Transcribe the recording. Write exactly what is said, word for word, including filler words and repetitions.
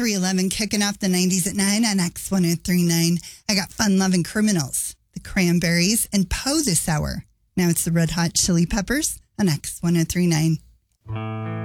three eleven, kicking off the nineties at nine on X ten thirty-nine. I got Fun Loving Criminals, the Cranberries, and Poe this hour. Now it's the Red Hot Chili Peppers on X ten thirty-nine.